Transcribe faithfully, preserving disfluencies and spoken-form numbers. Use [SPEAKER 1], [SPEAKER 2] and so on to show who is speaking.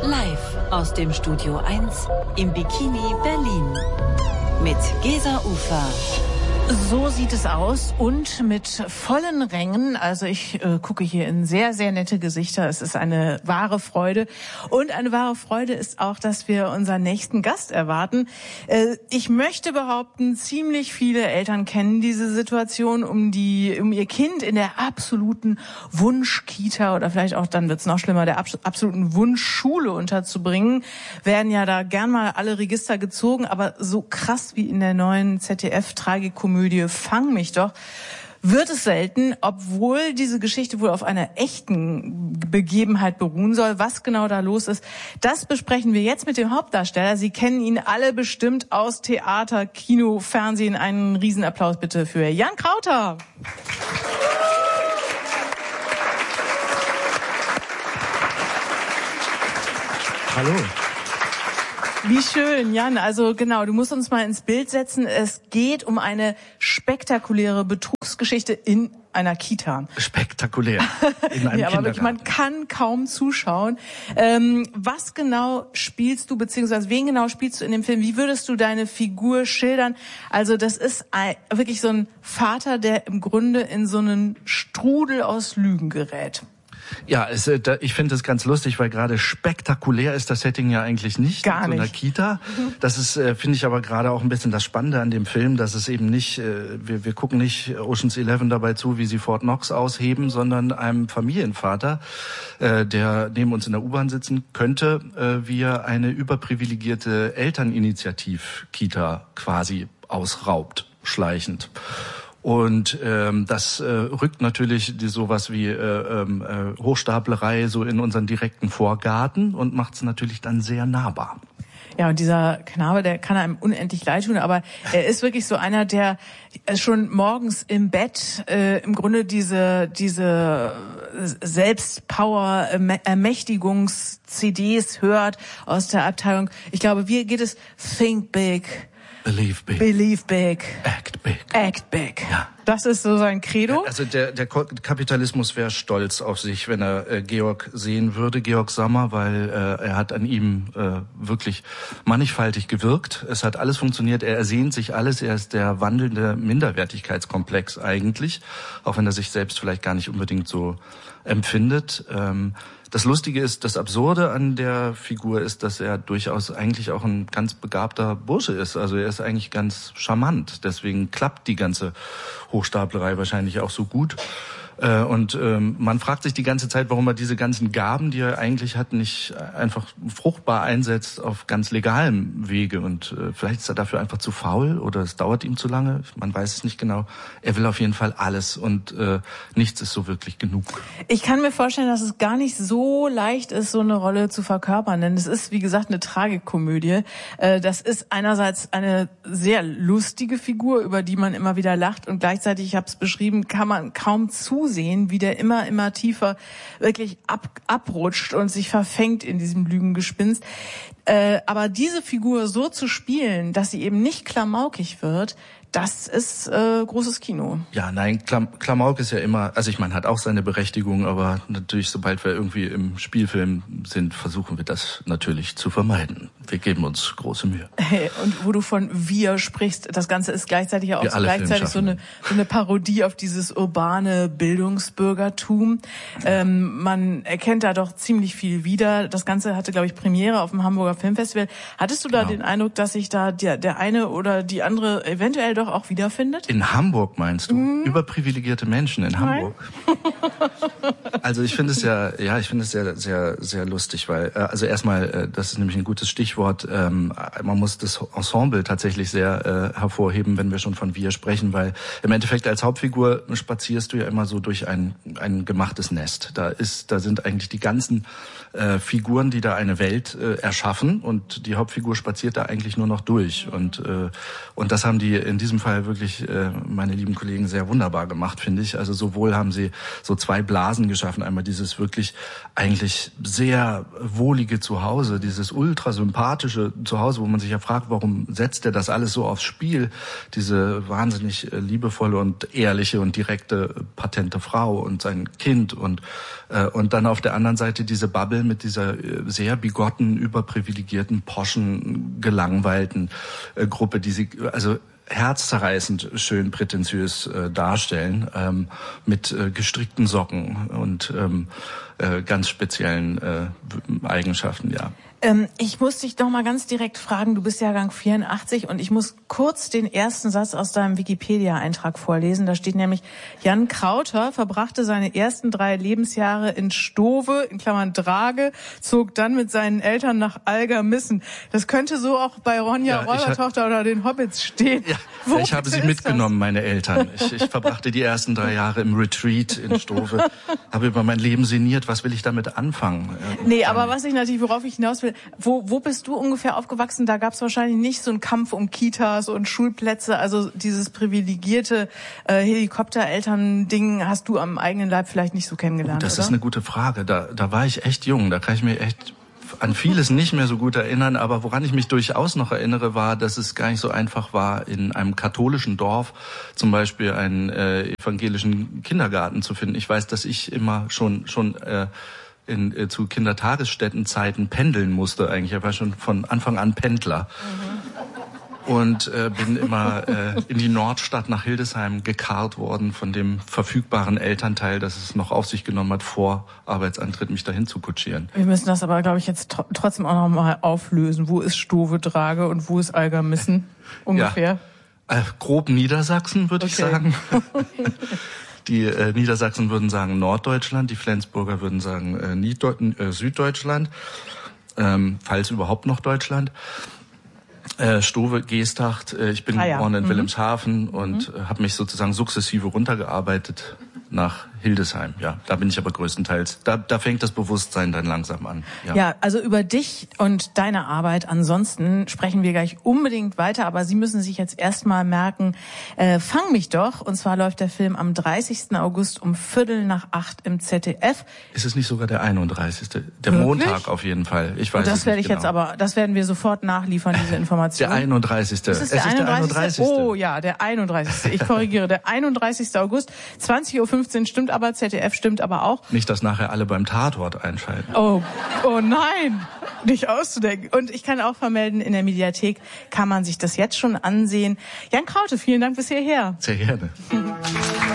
[SPEAKER 1] Live aus dem Studio eins im Bikini Berlin mit Gesa Ufer.
[SPEAKER 2] So sieht es aus und mit vollen Rängen. Also ich äh, gucke hier in sehr, sehr nette Gesichter. Es ist eine wahre Freude. Und eine wahre Freude ist auch, dass wir unseren nächsten Gast erwarten. Äh, ich möchte behaupten, ziemlich viele Eltern kennen diese Situation, um die, um ihr Kind in der absoluten Wunschkita oder vielleicht auch, dann wird's noch schlimmer, der abs- absoluten Wunschschule unterzubringen. Werden ja da gern mal alle Register gezogen, aber so krass wie in der neuen Z D F-Tragikomödie Fang mich doch, wird es selten, obwohl diese Geschichte wohl auf einer echten Begebenheit beruhen soll. Was genau da los ist, das besprechen wir jetzt mit dem Hauptdarsteller. Sie kennen ihn alle bestimmt aus Theater, Kino, Fernsehen. Einen Riesenapplaus bitte für Jan Krauter.
[SPEAKER 3] Hallo.
[SPEAKER 2] Wie schön, Jan. Also genau, du musst uns mal ins Bild setzen. Es geht um eine spektakuläre Betrugsgeschichte in einer Kita.
[SPEAKER 3] Spektakulär. In einem
[SPEAKER 2] ja, aber wirklich, man kann kaum zuschauen. Ähm, was genau spielst du, beziehungsweise wen genau spielst du in dem Film? Wie würdest du deine Figur schildern? Also das ist ein, wirklich so ein Vater, der im Grunde in so einen Strudel aus Lügen gerät.
[SPEAKER 3] Ja, es, ich finde es ganz lustig, weil gerade spektakulär ist das Setting ja eigentlich nicht.
[SPEAKER 2] Gar
[SPEAKER 3] in so einer
[SPEAKER 2] nicht.
[SPEAKER 3] Kita. Das ist, finde ich aber gerade auch ein bisschen das Spannende an dem Film, dass es eben nicht, wir, wir gucken nicht Ocean's Eleven dabei zu, wie sie Fort Knox ausheben, sondern einem Familienvater, der neben uns in der U-Bahn sitzen könnte, wie er eine überprivilegierte Elterninitiativ-Kita quasi ausraubt, schleichend. Und ähm, das äh, rückt natürlich die, sowas wie äh, äh, Hochstaplerei so in unseren direkten Vorgarten und macht es natürlich dann sehr nahbar.
[SPEAKER 2] Ja, und dieser Knabe, der kann einem unendlich leid tun, aber er ist wirklich so einer, der schon morgens im Bett äh, im Grunde diese diese Selbstpower-Ermächtigungs-C Ds hört aus der Abteilung. Ich glaube, wie geht es? Think big.
[SPEAKER 3] Believe big.
[SPEAKER 2] Believe big.
[SPEAKER 3] Act big.
[SPEAKER 2] Act big.
[SPEAKER 3] Ja.
[SPEAKER 2] Das ist so sein Credo.
[SPEAKER 3] Also der, der Kapitalismus wäre stolz auf sich, wenn er äh, Georg sehen würde, Georg Sommer, weil äh, er hat an ihm äh, wirklich mannigfaltig gewirkt. Es hat alles funktioniert, er ersehnt sich alles, er ist der wandelnde Minderwertigkeitskomplex eigentlich, auch wenn er sich selbst vielleicht gar nicht unbedingt so empfindet. Ähm, Das Lustige ist, das Absurde an der Figur ist, dass er durchaus eigentlich auch ein ganz begabter Bursche ist. Also er ist eigentlich ganz charmant. Deswegen klappt die ganze Hochstaplerei wahrscheinlich auch so gut. Und ähm, man fragt sich die ganze Zeit, warum er diese ganzen Gaben, die er eigentlich hat, nicht einfach fruchtbar einsetzt auf ganz legalem Wege. Und äh, vielleicht ist er dafür einfach zu faul oder es dauert ihm zu lange. Man weiß es nicht genau. Er will auf jeden Fall alles und äh, nichts ist so wirklich genug.
[SPEAKER 2] Ich kann mir vorstellen, dass es gar nicht so leicht ist, so eine Rolle zu verkörpern. Denn es ist, wie gesagt, eine Tragikomödie. Äh, das ist einerseits eine sehr lustige Figur, über die man immer wieder lacht. Und gleichzeitig, ich habe es beschrieben, kann man kaum zusehen, wie der immer, immer tiefer wirklich ab, abrutscht und sich verfängt in diesem Lügengespinst. Äh, aber diese Figur so zu spielen, dass sie eben nicht klamaukig wird, das ist äh, großes Kino.
[SPEAKER 3] Ja, nein, Klam- Klamauk ist ja immer, also ich meine, hat auch seine Berechtigung, aber natürlich, sobald wir irgendwie im Spielfilm sind, versuchen wir das natürlich zu vermeiden. Wir geben uns große Mühe.
[SPEAKER 2] Hey, und wo du von wir sprichst, das Ganze ist gleichzeitig ja auch so gleichzeitig so eine, so eine Parodie auf dieses urbane Bildungsbürgertum. Ähm, man erkennt da doch ziemlich viel wieder. Das Ganze hatte, glaube ich, Premiere auf dem Hamburger Filmfestival. Hattest du da genau den Eindruck, dass sich da der, der eine oder die andere eventuell doch auch wiederfindet?
[SPEAKER 3] In Hamburg meinst du? Mhm. Überprivilegierte Menschen in
[SPEAKER 2] Nein.
[SPEAKER 3] Hamburg? Also ich finde es ja, ja, ich finde es sehr, sehr, sehr lustig, weil, also erstmal, das ist nämlich ein gutes Stichwort, ähm, man muss das Ensemble tatsächlich sehr äh, hervorheben, wenn wir schon von wir sprechen, weil im Endeffekt als Hauptfigur spazierst du ja immer so durch ein, ein gemachtes Nest. Da ist, da sind eigentlich die ganzen äh, Figuren, die da eine Welt äh, erschaffen und die Hauptfigur spaziert da eigentlich nur noch durch und, äh, und das haben die in diesem diesem Fall wirklich äh, meine lieben Kollegen sehr wunderbar gemacht, finde ich. Also sowohl haben sie so zwei Blasen geschaffen, einmal dieses wirklich eigentlich sehr wohlige Zuhause, dieses ultra sympathische Zuhause, wo man sich ja fragt, warum setzt er das alles so aufs Spiel? Diese wahnsinnig äh, liebevolle und ehrliche und direkte, patente Frau und sein Kind und äh, und dann auf der anderen Seite diese Bubble mit dieser äh, sehr bigotten, überprivilegierten, poschen, gelangweilten äh, Gruppe, die sie also herzzerreißend schön prätentiös äh, darstellen, ähm, mit äh, gestrickten Socken und ähm, äh, ganz speziellen äh, Eigenschaften, ja.
[SPEAKER 2] Ähm, ich muss dich doch mal ganz direkt fragen, du bist Jahrgang vierundachtzig und ich muss kurz den ersten Satz aus deinem Wikipedia-Eintrag vorlesen. Da steht nämlich, Jan Krauter verbrachte seine ersten drei Lebensjahre in Stove, in Klammern Drage, zog dann mit seinen Eltern nach Algermissen. Das könnte so auch bei Ronja ja, Räubertochter oder den Hobbits stehen.
[SPEAKER 3] Ja, Wo ich habe sie mitgenommen, das? meine Eltern. Ich, ich verbrachte die ersten drei Jahre im Retreat in Stove, habe über mein Leben sinniert. Was will ich damit anfangen?
[SPEAKER 2] Nee, aber was ich natürlich, worauf ich hinaus will, Wo, wo bist du ungefähr aufgewachsen? Da gab es wahrscheinlich nicht so einen Kampf um Kitas und Schulplätze. Also dieses privilegierte äh, Helikoptereltern-Ding hast du am eigenen Leib vielleicht nicht so kennengelernt,
[SPEAKER 3] Das
[SPEAKER 2] oder?
[SPEAKER 3] ist eine gute Frage. Da, da war ich echt jung. Da kann ich mich echt an vieles nicht mehr so gut erinnern. Aber woran ich mich durchaus noch erinnere, war, dass es gar nicht so einfach war, in einem katholischen Dorf zum Beispiel einen äh, evangelischen Kindergarten zu finden. Ich weiß, dass ich immer schon schon äh, in, äh, zu Kindertagesstättenzeiten pendeln musste eigentlich. Ich war schon von Anfang an Pendler. Mhm. Und äh, bin immer äh, in die Nordstadt nach Hildesheim gekarrt worden von dem verfügbaren Elternteil, das es noch auf sich genommen hat, vor Arbeitsantritt mich dahin zu kutschieren.
[SPEAKER 2] Wir müssen das aber, glaube ich, jetzt tr- trotzdem auch noch mal auflösen. Wo ist Stove-Drage und wo ist Algermissen ungefähr?
[SPEAKER 3] Ja, äh, grob Niedersachsen, würde okay. ich sagen. Die äh, Niedersachsen würden sagen Norddeutschland, die Flensburger würden sagen äh, Nieddeut- äh, Süddeutschland, ähm, falls überhaupt noch Deutschland. Äh, Stove, Geesthacht, äh, ich bin ah, ja. geboren in mhm. Wilhelmshaven und mhm. äh, habe mich sozusagen sukzessive runtergearbeitet nach Hildesheim. Ja, da bin ich aber größtenteils. Da, da fängt das Bewusstsein dann langsam an.
[SPEAKER 2] Ja. ja, also über dich und deine Arbeit ansonsten sprechen wir gleich unbedingt weiter, aber Sie müssen sich jetzt erstmal merken, äh, Fang mich doch. Und zwar läuft der Film am dreißigsten August um Viertel nach acht im Z D F.
[SPEAKER 3] Ist es nicht sogar der einunddreißigste? Der
[SPEAKER 2] Wirklich?
[SPEAKER 3] Montag auf jeden Fall. Ich weiß
[SPEAKER 2] und das
[SPEAKER 3] es
[SPEAKER 2] werde
[SPEAKER 3] nicht
[SPEAKER 2] ich
[SPEAKER 3] genau.
[SPEAKER 2] jetzt aber, das werden wir sofort nachliefern, diese Information.
[SPEAKER 3] Der einunddreißigste
[SPEAKER 2] Ist es, der,
[SPEAKER 3] es
[SPEAKER 2] einunddreißigste?
[SPEAKER 3] ist der einunddreißigste
[SPEAKER 2] Oh ja, der einunddreißigste Ich korrigiere, der einunddreißigste August, zwanzig Uhr fünfzehn stimmt aber, Z D F stimmt aber auch.
[SPEAKER 3] Nicht, dass nachher alle beim Tatort einschalten.
[SPEAKER 2] Oh, oh nein, nicht auszudenken. Und ich kann auch vermelden, in der Mediathek kann man sich das jetzt schon ansehen. Jan Kraute, vielen Dank bis hierher.
[SPEAKER 3] Sehr gerne.